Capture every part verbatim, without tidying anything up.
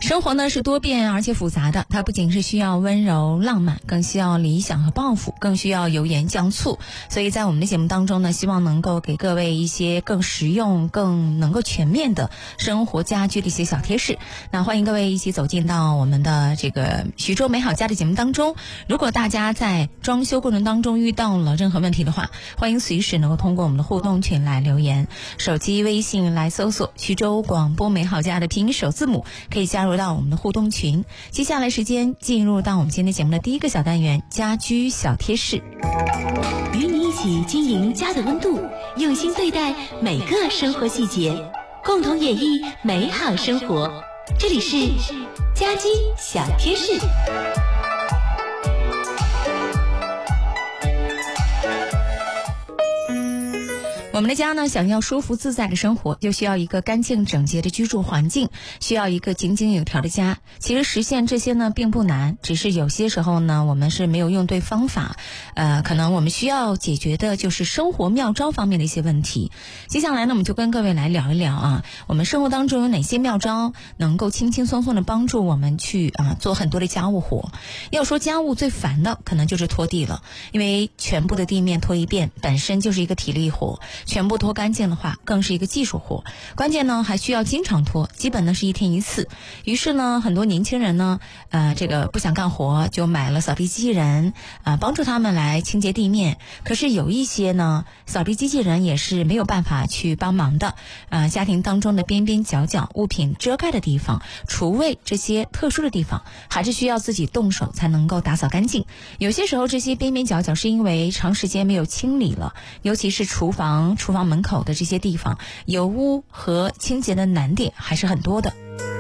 生活呢是多变而且复杂的，它不仅是需要温柔浪漫，更需要理想和抱负，更需要油盐酱醋。所以在我们的节目当中呢，希望能够给各位一些更实用、更能够全面的生活家居的一些小贴士。那欢迎各位一起走进到我们的这个徐州美好家的节目当中。如果大家在装修过程当中遇到了任何问题的话，欢迎随时能够通过我们的互动群来留言，手机微信来搜索徐州广播美好家的拼音首字母，可以加入到我们的互动群。接下来时间进入到我们今天节目的第一个小单元，家居小贴士， 与你一起经营家的温度，用心对待每个生活细节，共同演绎美好生活。这里是家居小贴士。 我们的家呢，想要舒服自在的生活，就需要一个干净整洁的居住环境，需要一个井井有条的家。其实实现这些呢并不难，只是有些时候呢我们是没有用对方法，呃，可能我们需要解决的就是生活妙招方面的一些问题。接下来呢，我们就跟各位来聊一聊啊，我们生活当中有哪些妙招能够轻轻松松的帮助我们去啊做很多的家务活。要说家务最烦的可能就是拖地了，因为全部的地面拖一遍本身就是一个体力活，全部拖干净的话更是一个技术活，关键呢还需要经常拖，基本呢是一天一次。于是呢很多年轻人呢呃这个不想干活，就买了扫地机器人啊、呃，帮助他们来清洁地面。可是有一些呢扫地机器人也是没有办法去帮忙的，呃家庭当中的边边角角物品遮盖的地方，厨卫这些特殊的地方还是需要自己动手才能够打扫干净。有些时候这些边边角角是因为长时间没有清理了，尤其是厨房厨房门口的这些地方，油污和清洁的难点还是很多的。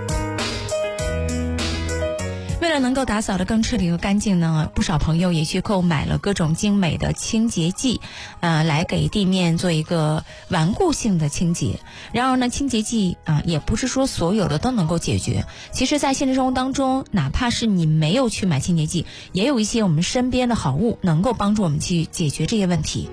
为了能够打扫得更彻底和干净呢，不少朋友也去购买了各种精美的清洁剂，呃，来给地面做一个顽固性的清洁。然而呢，清洁剂啊、呃，也不是说所有的都能够解决。其实在现实生活当中，哪怕是你没有去买清洁剂，也有一些我们身边的好物能够帮助我们去解决这些问题。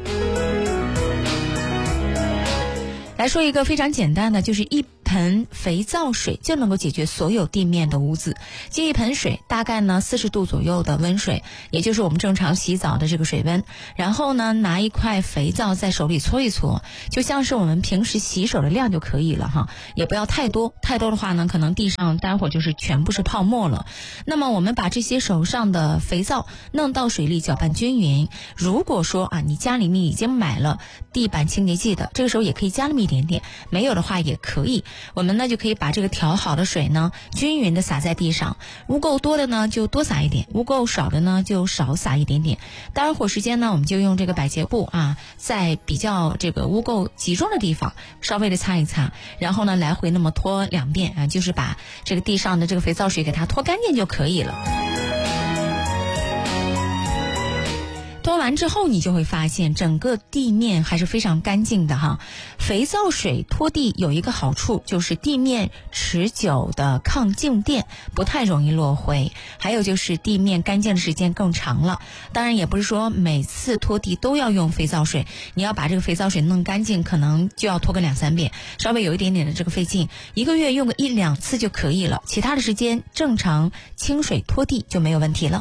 来说一个非常简单的，就是一盆肥皂水就能够解决所有地面的污渍。接一盆水，大概呢四十度左右的温水，也就是我们正常洗澡的这个水温。然后呢，拿一块肥皂在手里搓一搓，就像是我们平时洗手的量就可以了哈，也不要太多，太多的话呢，可能地上待会儿就是全部是泡沫了。那么我们把这些手上的肥皂弄到水里搅拌均匀。如果说啊，你家里面已经买了地板清洁剂的，这个时候也可以加那么一点点，没有的话也可以。我们呢就可以把这个调好的水呢均匀的洒在地上，污垢多的呢就多洒一点，污垢少的呢就少洒一点点。待会儿时间呢，我们就用这个百洁布啊，在比较这个污垢集中的地方稍微的擦一擦，然后呢来回那么拖两遍啊，就是把这个地上的这个肥皂水给它拖干净就可以了。拖完之后，你就会发现整个地面还是非常干净的哈。肥皂水拖地有一个好处，就是地面持久的抗静电，不太容易落灰。还有就是地面干净的时间更长了。当然也不是说每次拖地都要用肥皂水，你要把这个肥皂水弄干净，可能就要拖个两三遍，稍微有一点点的这个费劲。一个月用个一两次就可以了，其他的时间正常清水拖地就没有问题了。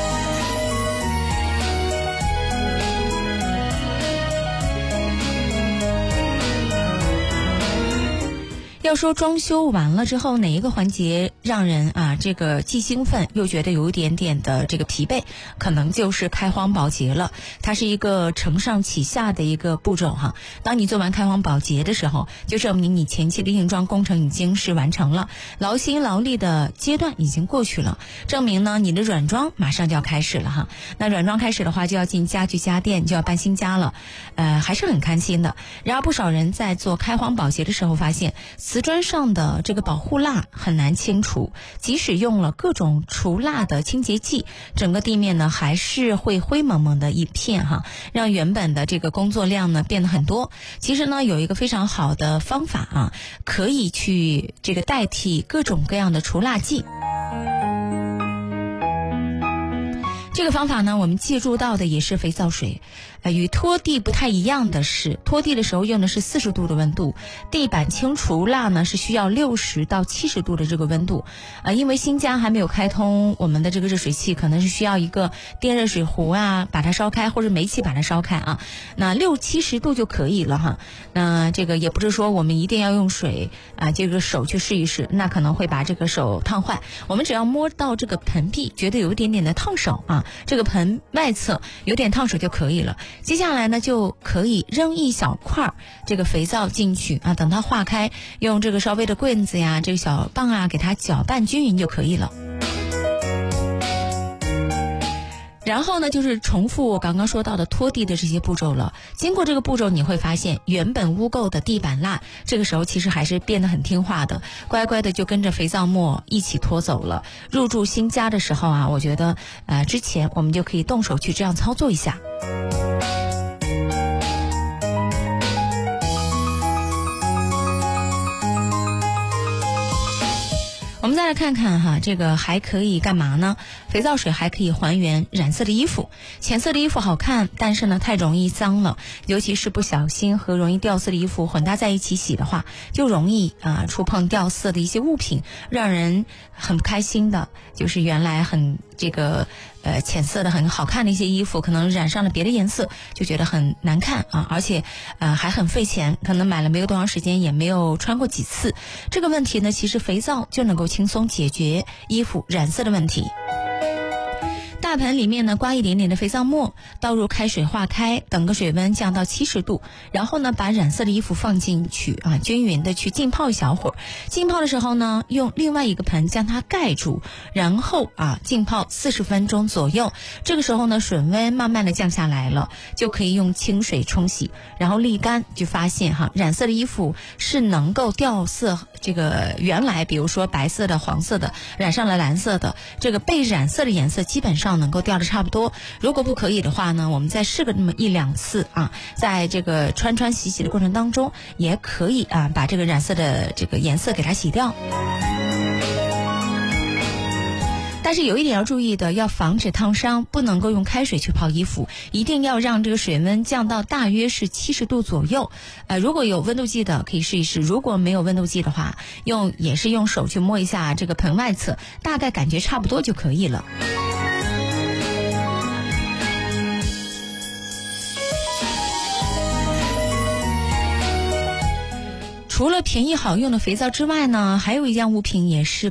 要说装修完了之后哪一个环节让人啊这个既兴奋又觉得有一点点的这个疲惫，可能就是开荒保洁了。它是一个承上启下的一个步骤哈。当你做完开荒保洁的时候，就证明你前期的硬装工程已经是完成了，劳心劳力的阶段已经过去了，证明呢你的软装马上就要开始了哈。那软装开始的话，就要进家具家电，就要搬新家了，呃还是很开心的。然而不少人在做开荒保洁的时候发现，瓷砖上的这个保护蜡很难清除，即使用了各种除蜡的清洁剂，整个地面呢还是会灰蒙蒙的一片哈，让原本的这个工作量呢变得很多。其实呢有一个非常好的方法啊，可以去这个代替各种各样的除蜡剂。 这个方法呢，我们借助到的也是肥皂水。呃，与拖地不太一样的是，拖地的时候用的是四十度的温度，地板清除蜡呢是需要六十到七十度的这个温度。呃，因为新家还没有开通我们的这个热水器，可能是需要一个电热水壶啊，把它烧开，或者煤气把它烧开啊。那六七十度就可以了哈。那这个也不是说我们一定要用水啊，这个手去试一试，那可能会把这个手烫坏。我们只要摸到这个盆壁，觉得有一点点的烫手啊，这个盆外侧有点烫手就可以了。接下来呢，就可以扔一小块这个肥皂进去啊，等它化开，用这个稍微的棍子呀，这个小棒啊，给它搅拌均匀就可以了。然后呢，就是重复我刚刚说到的拖地的这些步骤了。经过这个步骤，你会发现原本污垢的地板蜡，这个时候其实还是变得很听话的，乖乖的就跟着肥皂沫一起拖走了。入住新家的时候啊，我觉得呃之前我们就可以动手去这样操作一下。我们再来看看哈，这个还可以干嘛呢？肥皂水还可以还原染色的衣服。浅色的衣服好看，但是呢太容易脏了，尤其是不小心和容易掉色的衣服混搭在一起洗的话，就容易啊、呃、触碰掉色的一些物品，让人很不开心的。就是原来很这个呃浅色的很好看的一些衣服，可能染上了别的颜色，就觉得很难看啊，而且呃还很费钱，可能买了没有多长时间，也没有穿过几次。这个问题呢，其实肥皂就能够轻松解决衣服染色的问题。大盆里面呢，刮一点点的肥皂沫，倒入开水化开，等个水温降到七十度，然后呢，把染色的衣服放进去啊，均匀的去浸泡一小会儿。浸泡的时候呢，用另外一个盆将它盖住，然后啊，浸泡四十分钟左右。这个时候呢，水温慢慢的降下来了，就可以用清水冲洗，然后沥干，就发现哈，染色的衣服是能够掉色。这个原来比如说白色的、黄色的染上了蓝色的，这个被染色的颜色基本上能够掉的差不多。如果不可以的话呢，我们再试个那么一两次啊，在这个穿穿洗洗的过程当中，也可以啊把这个染色的这个颜色给它洗掉。但是有一点要注意的，要防止烫伤，不能够用开水去泡衣服，一定要让这个水温降到大约是七十度左右。呃，如果有温度计的可以试一试，如果没有温度计的话，用也是用手去摸一下这个盆外侧，大概感觉差不多就可以了。除了便宜好用的肥皂之外呢，还有一样物品也是